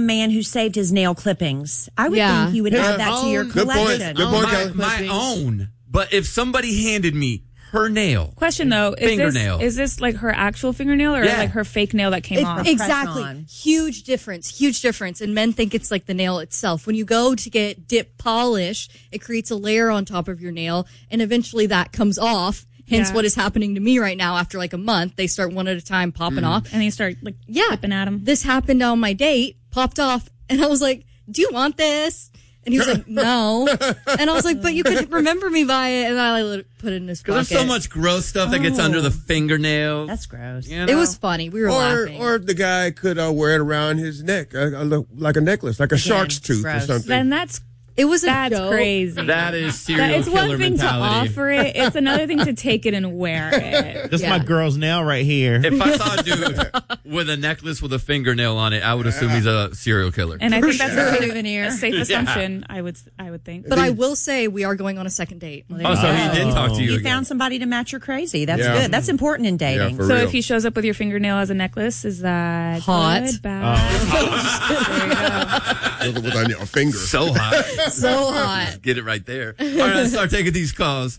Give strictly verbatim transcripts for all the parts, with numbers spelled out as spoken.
man who saved his nail clippings. I would Yeah. think you would His add that own- to your Good point. collection. Good point, my, Kelly. my own. But if somebody handed me her nail, Question though, is Fingernail. this is this like her actual fingernail or Yeah. like her fake nail that came It- off? exactly. on. Huge difference. Huge difference. And men think it's like the nail itself. When you go to get dip polish, it creates a layer on top of your nail, and eventually that comes off. Hence, Yeah. what is happening to me right now after like a month. They start one at a time popping off. And then you start like Yeah. flipping at him. This happened on my date, popped off, and I was like, "Do you want this?" And he was like, "No." And I was like, "But you could remember me by it." And I like, put it in his pocket. because there's so much gross stuff that gets under the fingernail. That's gross. You know? It was funny. We were Or, laughing. or the guy could uh, wear it around his neck, uh, uh, like a necklace, like a shark's tooth or gross. something. Then that's it was a that's joke. crazy. That is serial That- it's killer one thing mentality. to offer it. It's another thing to take it and wear it. This is Yeah. my girl's nail right here. If I saw a dude with a necklace with a fingernail on it, I would assume he's a serial killer. And I think that's a safe, Souvenir. a safe assumption. I would I would think. But I will say we are going on a second date. Oh, so he did talk to you You again. found somebody to match your crazy. That's Yeah. good. That's important in Yeah, dating. for so real. if he shows up with your fingernail as a necklace, is that Hot. good, bad? There you go. with, with a, a finger. So hot. So hot. Get it right there. All right, let's start taking these calls.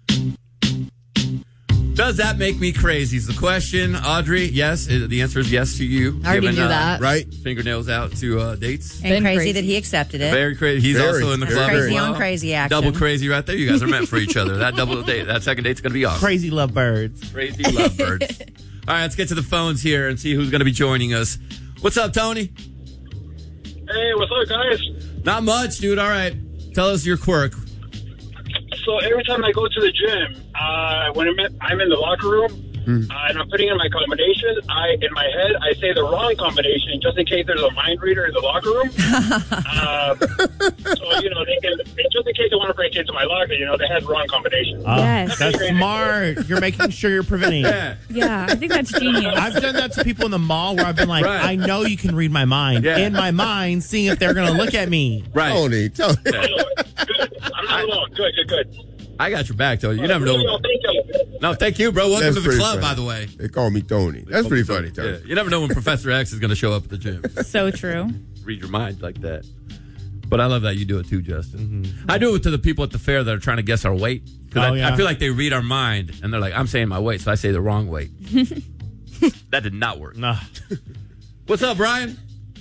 Does that make me crazy? Is the question, Audrey? Yes. Uh, The answer is yes to you. I already Giving, knew uh, that. Right? Fingernails out to uh, dates. And Been crazy, crazy. that he accepted it. Very crazy. He's Very, also in the very club as crazy well. on crazy action. Double crazy right there. You guys are meant for each other. That double date, that second date's going to be awesome. Crazy lovebirds. Crazy lovebirds. All right, let's get to the phones here and see who's going to be joining us. What's up, Tony? Hey, what's up, guys? Not much, dude. All right. Tell us your quirk. So every time I go to the gym, uh, when I'm in, I'm in the locker room uh, and I'm putting in my combination, I in my head I say the wrong combination just in case there's a mind reader in the locker room. uh, so you know, they can just in case they want to break into my locker, you know, they have the wrong combination. Oh, Yes. That's smart. You're making sure you're preventing. Yeah. Yeah, I think that's genius. I've done that to people in the mall where I've been like, Right. I know you can read my mind. Yeah. In my mind, seeing if they're going to look at me. Right. Tony, Tony. Good. I'm not alone. Good, good, good. I got your back, Tony. You never know. Thank you. No, thank you, bro. Welcome That's to the pretty club, funny. by the way. They call me Tony. That's pretty funny, Tony. Yeah, you never know when Professor X is going to show up at the gym. So true. Read your mind like that. But I love that you do it too, Justin. I do it to the people at the fair that are trying to guess our weight. Because Oh, I, yeah. I feel like they read our mind and they're like, I'm saying my weight, so I say the wrong weight. That did not work. Nah. What's up, Brian?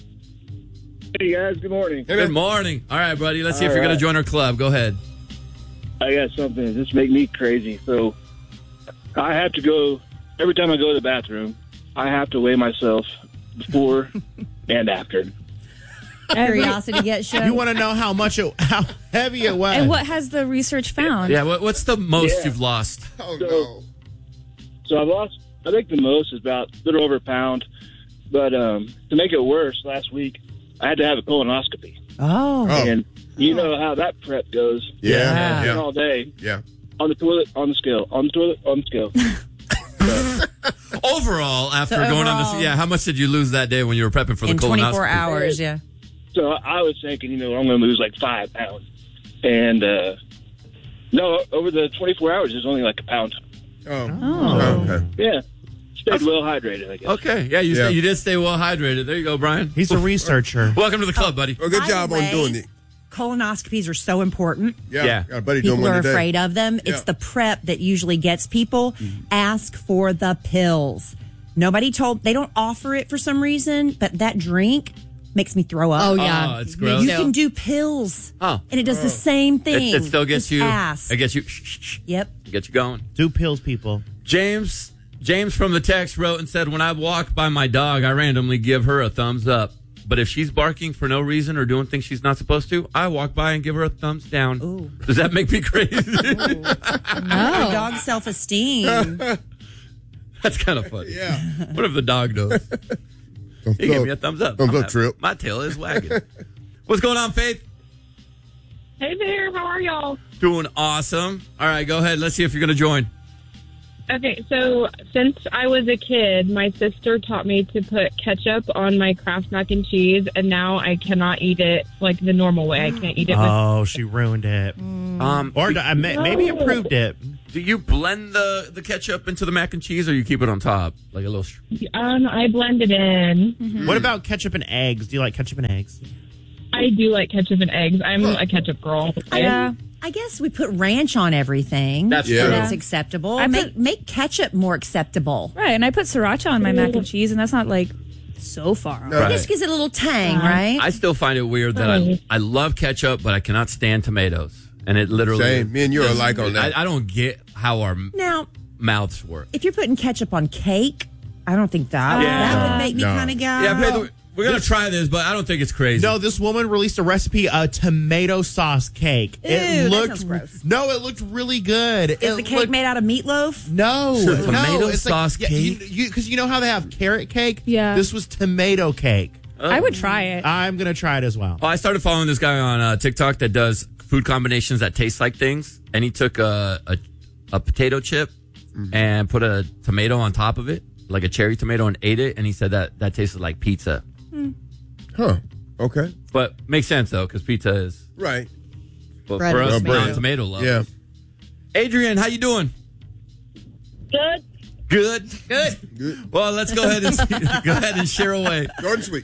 Hey guys, good morning. Good morning. All right, buddy. Let's see if All you're going right. to join our club. Go ahead. I got something that just make me crazy. So I have to go every time I go to the bathroom. I have to weigh myself before and after. Curiosity gets shown. You want to know how much it, how heavy it was. And what has the research found? Yeah, what, what's the most Yeah. you've lost? Oh, no. So I've lost. I think the most is about a little over a pound. But um, to make it worse, last week I had to have a colonoscopy, Oh. Oh, and you know how that prep goes. yeah. Spent Yeah. all day Yeah. on the toilet, on the scale, on the toilet, on the scale. Overall, after So going on overall- this, yeah, how much did you lose that day when you were prepping for the In colonoscopy? twenty-four hours, yeah. So I was thinking, you know, I'm going to lose like five pounds, and uh, no, over the twenty-four hours, it's only like a pound. Oh. Oh. Okay. Yeah, stayed well hydrated, I guess. Okay, yeah, you Yeah. Stay, you did stay well hydrated. There you go, Brian. He's a researcher. Welcome to the club, buddy. Well, good By job the on way, doing it. Colonoscopies are so important. Yeah. Yeah. Got a buddy doing People one are today. afraid of them. Yeah. It's the prep that usually gets people. Ask for the pills. Nobody told, they don't offer it for some reason, but that drink makes me throw up. Oh, yeah. Oh, it's Me gross. You too. can do pills. Oh. And it does the same It, thing. it still gets Just you. Ask. It gets you. Shh, shh, shh, Yep. gets you going. Do pills, people. James. James from the text wrote and said, "When I walk by my dog, I randomly give her a thumbs up. But if she's barking for no reason or doing things she's not supposed to, I walk by and give her a thumbs down. Ooh. Does that make me crazy? Your dog's self-esteem. That's kind of funny. Yeah. What if the dog knows? Thumbs He gave up. me a thumbs up. Thumbs I'm up, happy. Trip. My tail is wagging. What's going on, Faith? Hey there, how are y'all? Doing awesome. All right, go ahead. Let's see if you're going to join. Okay, so since I was a kid, my sister taught me to put ketchup on my Kraft mac and cheese, and now I cannot eat it like the normal way. I can't eat it with. Oh, she ruined it. Um, Or I may, maybe No. improved it. Do you blend the, the ketchup into the mac and cheese, or you keep it on top like a little? Sh- Um, I blend it in. Mm-hmm. What about ketchup and eggs? Do you like ketchup and eggs? I do like ketchup and eggs. I'm a ketchup girl. Yeah. I guess we put ranch on everything. That's Yeah. true. That's acceptable. I make put- make ketchup more acceptable. Right, and I put sriracha on my mac and cheese, and that's not like so far off. No. It just gives it a little tang, Uh-huh. right? I still find it weird that I I love ketchup, but I cannot stand tomatoes, and it literally Same. Me and you are alike on that. I, I don't get how our now, mouths work. if you're putting ketchup on cake, I don't think that Yeah. that would make me No. kind of go. Yeah, by the way, we're gonna try this, but I don't think it's crazy. No, this woman released a recipe, a tomato sauce cake. Ew, it that looked sounds gross. no, it looked really good. Is the cake made out of meatloaf? No, Tomato no, it's sauce like, cake? Because you, you, 'cause you know how they have carrot cake? Yeah. This was tomato cake. I would try it. I'm gonna try it as well. Oh, I started following this guy on uh, TikTok that does food combinations that taste like things, and he took a a, a potato chip and put a tomato on top of it, like a cherry tomato, and ate it, and he said that that tasted like pizza. Huh. Okay. But makes sense though, because pizza is Right. well, Bread for with us tomato. non-tomato love. Yeah. Adrian, how you doing? Good. Good. Good. Good. Well, let's go ahead and go ahead and share away. Jordan Sweet.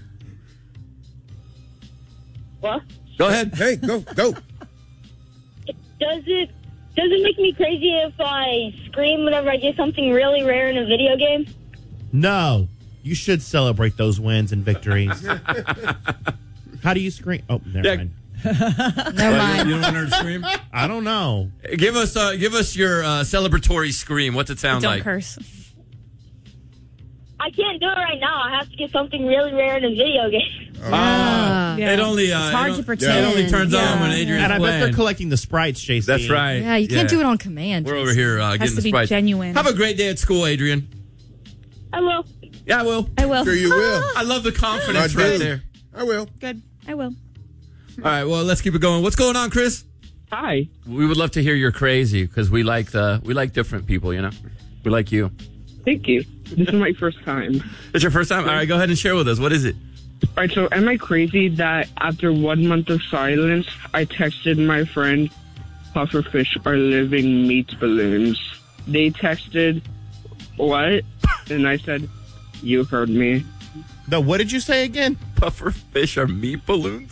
What? Go ahead. Hey, go, go. Does it does it make me crazy if I scream whenever I get something really rare in a video game? No, you should celebrate those wins and victories. How do you scream? Oh, never Yeah. mind. Never mind. You don't want her to scream? I don't know. Give us uh, give us your uh, celebratory scream. What's it sound Don't like? curse. I can't do it right now. I have to get something really rare in a video game. Ah, Yeah. It only uh, It's hard it to don't- pretend. It only turns on Yeah. when Adrian's And I bet playing. they're collecting the sprites, J C. That's right. Yeah, you can't do it on command. We're over here uh, getting to the be Sprite. genuine. Have a great day at school, Adrian. I will. Yeah, I will. I will. Sure you will. I love the confidence I right do. there. I will. Good. I will. All right, well, let's keep it going. What's going on, Chris? Hi. We would love to hear you're crazy because we like the we like different people. You know, we like you. Thank you. This is my first time. It's your first time. All right, go ahead and share with us. What is it? All right, so am I crazy that after one month of silence, I texted my friend, pufferfish are living meat balloons. They texted, what? And I said, you heard me. No, what did you say again? Puffer fish are meat balloons.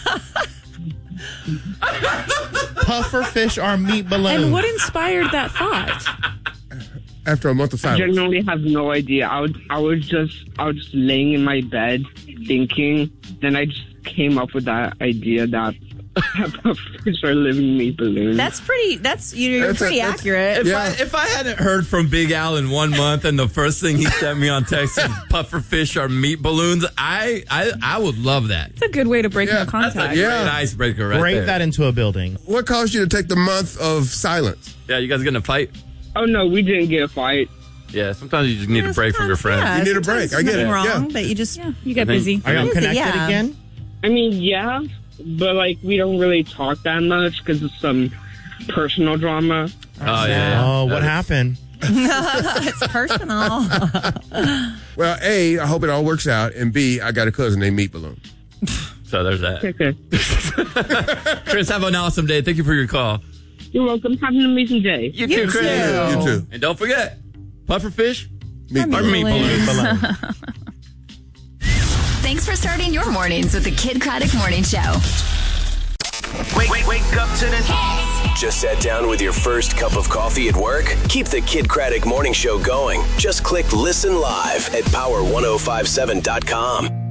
Puffer fish are meat balloons. And what inspired that thought? After a month of I silence. genuinely have no idea. I would, I was just, I was just laying in my bed thinking. Then I just came up with that idea that pufferfish are living meat balloons. That's pretty. That's you're That's a- pretty that's- accurate. If Yeah. I if I hadn't heard from Big Al in one month and the first thing he sent me on text is puffer fish are meat balloons, I I, I would love that. It's a good way to break Yeah, no contact. That's a Yeah. great icebreaker right Break there. that into a building. What caused you to take the month of silence? Yeah, you guys getting a fight? Oh, no, we didn't get a fight. Yeah, sometimes you just need Yeah, a break from your sometimes, friends. yeah, You need a sometimes break. I get there's it. nothing Yeah. wrong, but you just Yeah, you get I think- busy. Are y'all Is it? connected Yeah. again? I mean, yeah, but like we don't really talk that much because of some personal drama. Oh yeah. Oh, what That is- happened? it's personal. Well, A, I hope it all works out, and B, I got a cousin named Meat Balloon. So there's that. Okay, Chris, have an awesome day. Thank you for your call. you're welcome. Have an amazing day. You, You too, Chris. too. You too. And don't forget, pufferfish Meat are Balloon. meat balloons. Balloon. Thanks for starting your mornings with the Kid Craddock Morning Show. Wake, wake, wake up to this. Just sat down with your first cup of coffee at work? Keep the Kid Craddock Morning Show going. Just click Listen Live at power ten fifty-seven dot com.